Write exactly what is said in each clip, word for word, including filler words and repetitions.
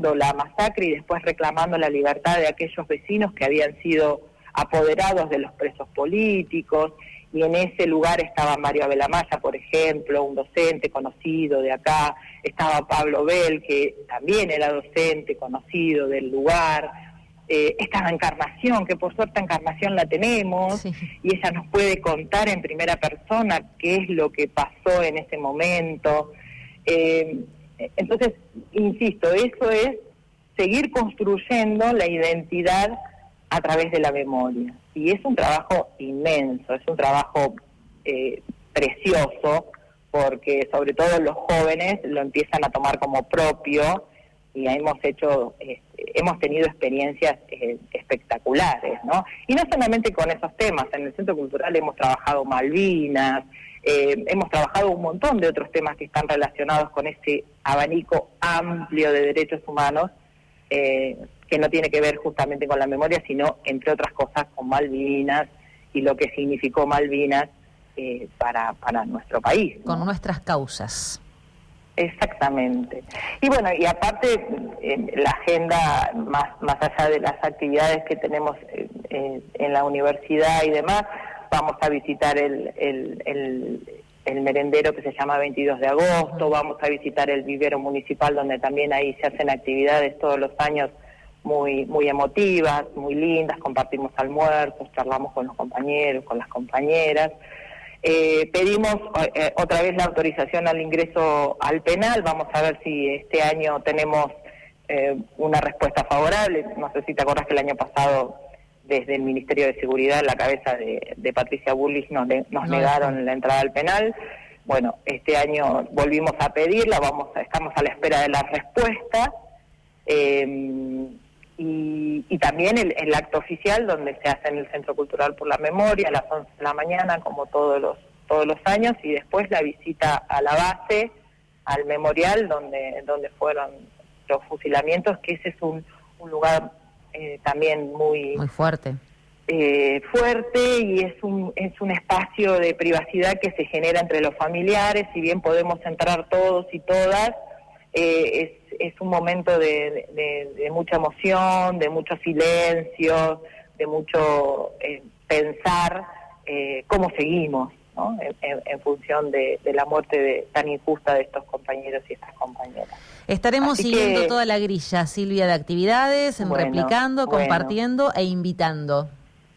condenando la masacre y después reclamando la libertad de aquellos vecinos que habían sido apoderados de los presos políticos, y en ese lugar estaba Mario Abelamaya, por ejemplo, un docente conocido de acá, estaba Pablo Bell, que también era docente conocido del lugar, eh, estaba Encarnación, que por suerte Encarnación la tenemos, sí. Y ella nos puede contar en primera persona qué es lo que pasó en ese momento. Eh, entonces, insisto, eso es seguir construyendo la identidad a través de la memoria. Y es un trabajo inmenso, es un trabajo eh, precioso, porque sobre todo los jóvenes lo empiezan a tomar como propio, y hemos hecho, eh, hemos tenido experiencias eh, espectaculares, ¿no? Y no solamente con esos temas, en el Centro Cultural hemos trabajado Malvinas, eh, hemos trabajado un montón de otros temas que están relacionados con ese abanico amplio de derechos humanos, eh, que no tiene que ver justamente con la memoria, sino, entre otras cosas, con Malvinas y lo que significó Malvinas eh, para, para nuestro país, ¿no? Con nuestras causas. Exactamente. Y bueno, y aparte, eh, la agenda, más, más allá de las actividades que tenemos eh, eh, en la universidad y demás, vamos a visitar el, el, el, el merendero que se llama veintidós de agosto, vamos a visitar el vivero municipal, donde también ahí se hacen actividades todos los años muy muy emotivas, muy lindas, compartimos almuerzos, charlamos con los compañeros, con las compañeras. Eh, pedimos eh, otra vez la autorización al ingreso al penal, vamos a ver si este año tenemos eh, una respuesta favorable. No sé si te acordás que el año pasado desde el Ministerio de Seguridad, la cabeza de, de Patricia Bullrich, nos, de, nos no, negaron no. la entrada al penal. Bueno, este año volvimos a pedirla, vamos a, estamos a la espera de la respuesta. Eh, Y, y también el, el acto oficial, donde se hace en el Centro Cultural por la Memoria a las once de la mañana, como todos los todos los años, y después la visita a la base, al memorial donde donde fueron los fusilamientos, que ese es un, un lugar eh, también muy muy fuerte eh, fuerte y es un es un espacio de privacidad que se genera entre los familiares. Si bien podemos entrar todos y todas, eh, es es un momento de, de, de mucha emoción, de mucho silencio, de mucho eh, pensar eh, cómo seguimos, ¿no? En, en, en función de, de la muerte de, tan injusta de estos compañeros y estas compañeras. Estaremos Así siguiendo que, toda la grilla, Silvia, de actividades, bueno, replicando, bueno. compartiendo e invitando.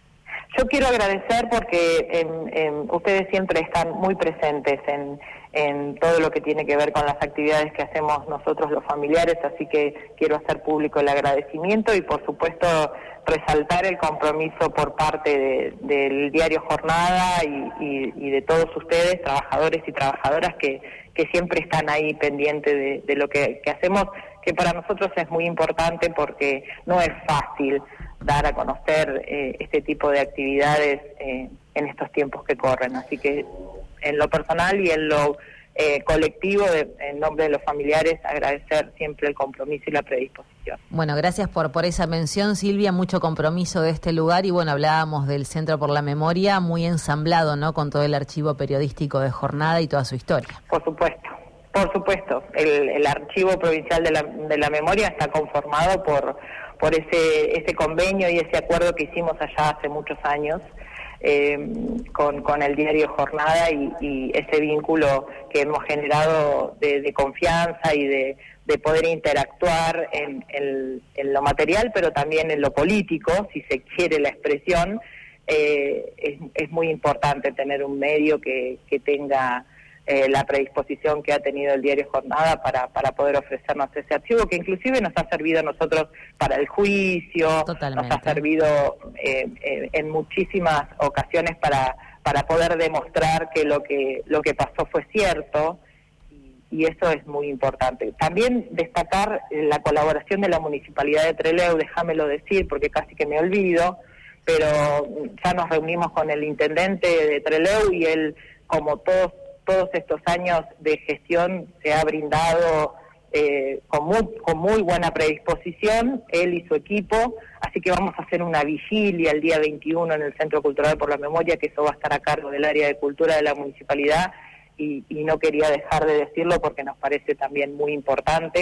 Yo quiero agradecer porque en, en, ustedes siempre están muy presentes en, en todo lo que tiene que ver con las actividades que hacemos nosotros los familiares, así que quiero hacer público el agradecimiento y por supuesto resaltar el compromiso por parte de, del diario Jornada y, y, y de todos ustedes, trabajadores y trabajadoras que, que siempre están ahí pendientes de, de lo que, que hacemos, que para nosotros es muy importante porque no es fácil dar a conocer eh, este tipo de actividades eh, en estos tiempos que corren. Así que en lo personal y en lo eh, colectivo, de, en nombre de los familiares, agradecer siempre el compromiso y la predisposición. Bueno, gracias por, por esa mención, Silvia, mucho compromiso de este lugar y bueno, hablábamos del Centro por la Memoria, muy ensamblado, ¿no?, con todo el archivo periodístico de Jornada y toda su historia. Por supuesto. Por supuesto, el, el Archivo Provincial de la, de la Memoria está conformado por, por ese, ese convenio y ese acuerdo que hicimos allá hace muchos años eh, con, con el diario Jornada y, y ese vínculo que hemos generado de, de confianza y de, de poder interactuar en, en, en lo material, pero también en lo político, si se quiere la expresión. Eh, es, es muy importante tener un medio que, que tenga Eh, la predisposición que ha tenido el diario Jornada para, para poder ofrecernos ese archivo, que inclusive nos ha servido a nosotros para el juicio. Totalmente. Nos ha servido eh, eh, en muchísimas ocasiones para, para poder demostrar que lo que lo que pasó fue cierto, y, y eso es muy importante. También destacar la colaboración de la Municipalidad de Trelew, déjamelo decir porque casi que me olvido, pero ya nos reunimos con el intendente de Trelew y él, como todos todos estos años de gestión, se ha brindado eh, con, muy, con muy buena predisposición, él y su equipo, así que vamos a hacer una vigilia el día veintiuno en el Centro Cultural por la Memoria, que eso va a estar a cargo del área de cultura de la municipalidad, y, y no quería dejar de decirlo porque nos parece también muy importante,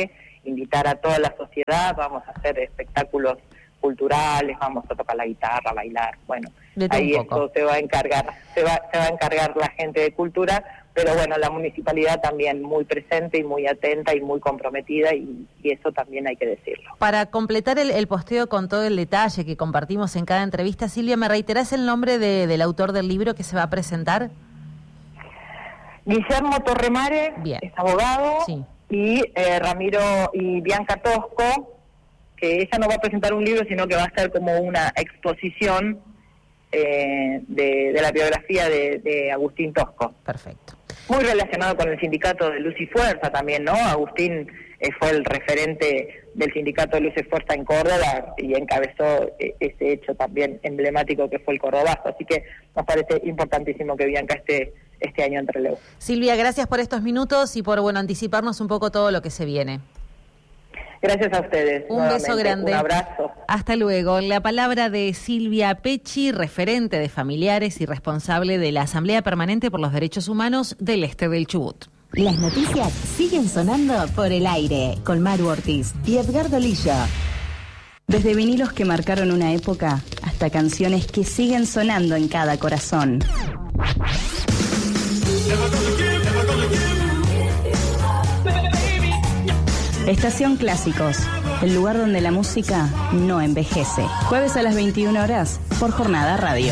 invitar a toda la sociedad, vamos a hacer espectáculos culturales, vamos a tocar la guitarra, bailar, bueno, ahí esto se va a encargar, se va, se va a encargar la gente de cultura, pero bueno, la municipalidad también muy presente y muy atenta y muy comprometida, y, y eso también hay que decirlo. Para completar el, el posteo con todo el detalle que compartimos en cada entrevista, Silvia, ¿me reiterás el nombre de, del autor del libro que se va a presentar? Guillermo Torremare, Bien. es abogado, sí. y eh, Ramiro y Bianca Tosco, que ella no va a presentar un libro, sino que va a ser como una exposición eh, de, de la biografía de, de Agustín Tosco. Perfecto. Muy relacionado con el sindicato de Luz y Fuerza también, ¿no? Agustín eh, fue el referente del sindicato de Luz y Fuerza en Córdoba y encabezó eh, ese hecho también emblemático que fue el Cordobazo. Así que nos parece importantísimo que Bianca esté este año en Trelew. Silvia, gracias por estos minutos y por, bueno, anticiparnos un poco todo lo que se viene. Gracias a ustedes. Un beso grande. Un abrazo. Hasta luego. La palabra de Silvia Pecci, referente de familiares y responsable de la Asamblea Permanente por los Derechos Humanos del Este del Chubut. Las noticias siguen sonando por el aire con Maru Ortiz y Edgardo Lillo. Desde vinilos que marcaron una época hasta canciones que siguen sonando en cada corazón. Estación Clásicos, el lugar donde la música no envejece. Jueves a las veintiuna horas por Jornada Radio.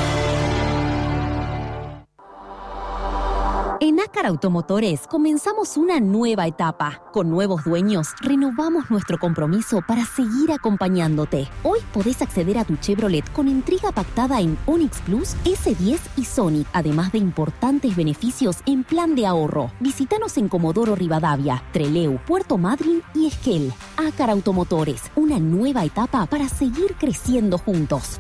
En Ácar Automotores comenzamos una nueva etapa. Con nuevos dueños, renovamos nuestro compromiso para seguir acompañándote. Hoy podés acceder a tu Chevrolet con entrega pactada en Onix Plus, ese diez y Sonic, además de importantes beneficios en plan de ahorro. Visítanos en Comodoro Rivadavia, Trelew, Puerto Madryn y Esquel. Ácar Automotores, una nueva etapa para seguir creciendo juntos.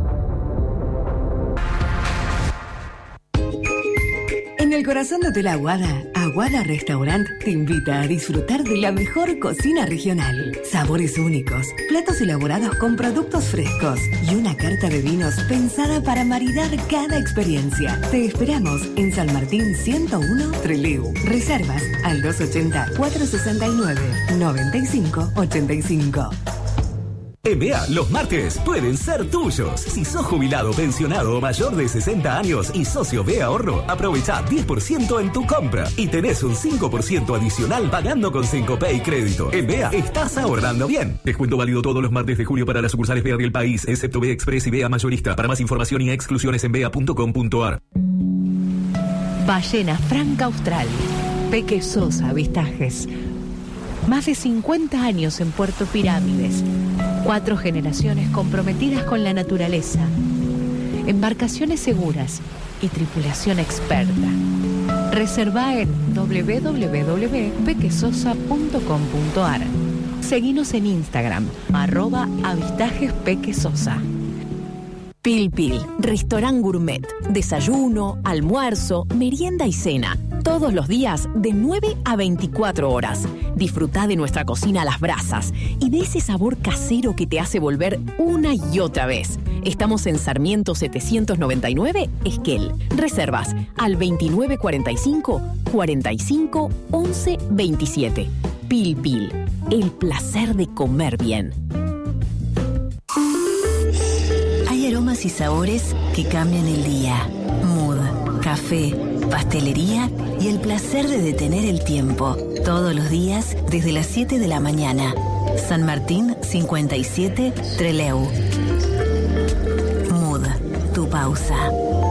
En el corazón de Hotel Aguada, Aguada Restaurant te invita a disfrutar de la mejor cocina regional. Sabores únicos, platos elaborados con productos frescos y una carta de vinos pensada para maridar cada experiencia. Te esperamos en San Martín ciento uno, Trelew. Reservas al dos ochenta, cuatrocientos sesenta y nueve, noventa y cinco ochenta y cinco. En B A, los martes pueden ser tuyos. Si sos jubilado, pensionado o mayor de sesenta años y socio B Ahorro, aprovecha diez por ciento en tu compra y tenés un cinco por ciento adicional pagando con Syncopay Crédito. En B A estás ahorrando bien. Descuento válido todos los martes de julio para las sucursales B A del país, excepto B A Express y B A Mayorista. Para más información y exclusiones en B A punto com punto a r. Ballena Franca Austral. Peque Sosa Avistajes. Más de cincuenta años en Puerto Pirámides. Cuatro generaciones comprometidas con la naturaleza. Embarcaciones seguras y tripulación experta. Reserva en doble u doble u doble u punto pequesosa punto com punto a r. Seguinos en Instagram, arroba avistajes pequesosa. Pil Pil, restaurant gourmet. Desayuno, almuerzo, merienda y cena. Todos los días de nueve a veinticuatro horas. Disfrutá de nuestra cocina a las brasas y de ese sabor casero que te hace volver una y otra vez. Estamos en Sarmiento setecientos noventa y nueve, Esquel. Reservas al veintinueve cuarenta y cinco, cuarenta y cinco, once veintisiete. Pil Pil, el placer de comer bien. Hay aromas y sabores que cambian el día. Mood, café, pastelería y el placer de detener el tiempo. Todos los días desde las siete de la mañana. San Martín cincuenta y siete, Trelew. Mood, tu pausa.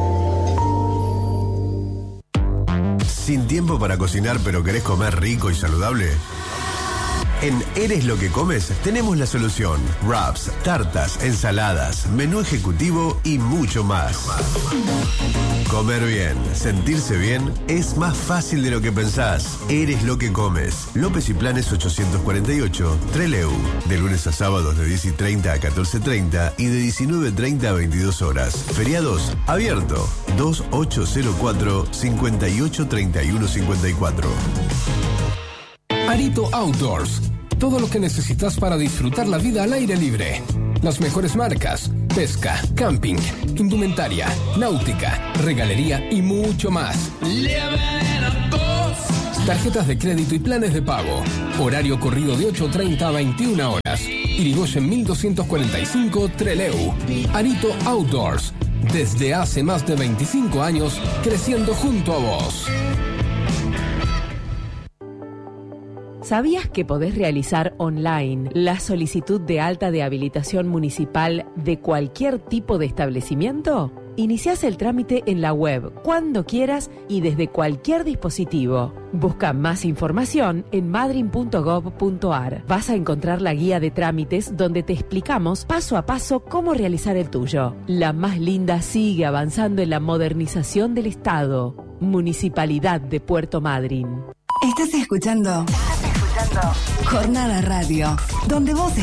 ¿Sin tiempo para cocinar pero querés comer rico y saludable? En Eres lo que comes tenemos la solución. Wraps, tartas, ensaladas, menú ejecutivo y mucho más. Comer bien, sentirse bien es más fácil de lo que pensás. Eres lo que comes. López y Planes ochocientos cuarenta y ocho, Trelew. De lunes a sábados de diez y treinta a catorce y treinta y de diecinueve treinta a veintidós horas. Feriados, abierto. dos ocho cero cuatro, cinco ocho tres uno cinco cuatro. Arito Outdoors. Todo lo que necesitas para disfrutar la vida al aire libre. Las mejores marcas, pesca, camping, indumentaria, náutica, regalería y mucho más. tarjetas de crédito y planes de pago. Horario corrido de ocho treinta a veintiuna horas. Irigoyen mil doscientos cuarenta y cinco, Trelew. Arito Outdoors. Desde hace más de veinticinco años, creciendo junto a vos. ¿Sabías que podés realizar online la solicitud de alta de habilitación municipal de cualquier tipo de establecimiento? Iniciás el trámite en la web cuando quieras y desde cualquier dispositivo. Busca más información en madryn punto gov punto ar. Vas a encontrar la guía de trámites donde te explicamos paso a paso cómo realizar el tuyo. La más linda sigue avanzando en la modernización del Estado. Municipalidad de Puerto Madryn. Estás escuchando Jornada Radio, donde vos